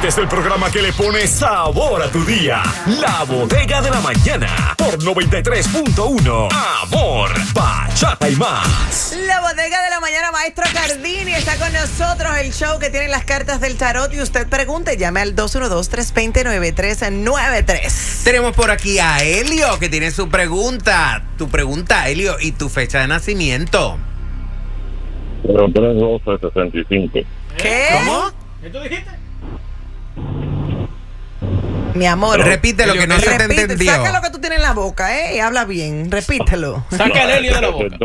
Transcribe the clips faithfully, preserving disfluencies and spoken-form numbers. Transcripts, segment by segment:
Este es el programa que le pone sabor a tu día. La Bodega de la Mañana por noventa y tres punto uno. Amor, bachata y más. La Bodega de la Mañana, Maestro Cardini está con nosotros. El show que tiene las cartas del tarot y usted pregunte, llame al dos uno dos, tres dos cero, nueve tres nueve tres. Tenemos por aquí a Helio que tiene su pregunta. Tu pregunta, Helio, y tu fecha de nacimiento. cero tres doce sesenta y cinco. ¿Qué? ¿Cómo? ¿Qué tú dijiste? Mi amor. Repite lo que no se te repite, entendió. saca lo que tú tienes en la boca, ¿eh? Y habla bien. Repítelo. Saca el helio de la boca.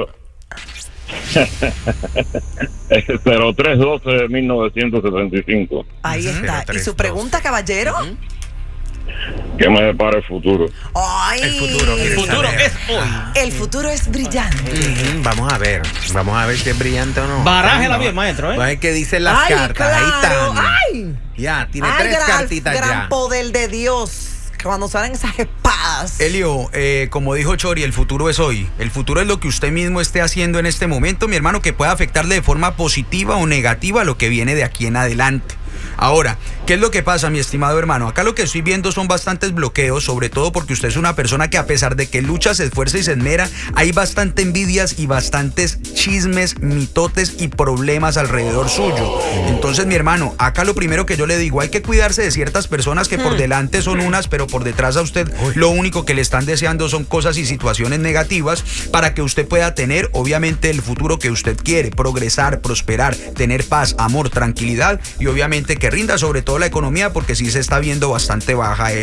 cero tres doce de mil novecientos setenta y cinco. Ahí está. ¿Y su pregunta, caballero? ¿Qué me depara el futuro? Ay, El futuro, El ¿quieres futuro saber? es hoy. el futuro es brillante. Ujú, Vamos a ver. Vamos a ver si es brillante o no. Barájela Ay, bien, maestro, ¿eh? Vamos a ver qué dicen las Ay, cartas. claro. Ahí están. Ay. Ya, tiene Ay, tres gran, cartitas gran ya. poder de Dios. Cuando salen esas espadas. Elio, eh, como dijo Chori, el futuro es hoy. El futuro es lo que usted mismo esté haciendo en este momento, mi hermano, que pueda afectarle de forma positiva o negativa lo que viene de aquí en adelante. Ahora, ¿qué es lo que pasa, mi estimado hermano? Acá lo que estoy viendo son bastantes bloqueos, sobre todo porque usted es una persona que a pesar de que lucha, se esfuerza y se esmera, hay bastante envidias y bastantes chismes, mitotes y problemas alrededor suyo. Entonces, mi hermano, acá lo primero que yo le digo, hay que cuidarse de ciertas personas que por delante son unas, pero por detrás a usted lo único que le están deseando son cosas y situaciones negativas para que usted pueda tener, obviamente, el futuro que usted quiere, progresar, prosperar, tener paz, amor, tranquilidad y obviamente que rinda sobre todo la economía porque sí se está viendo bastante baja.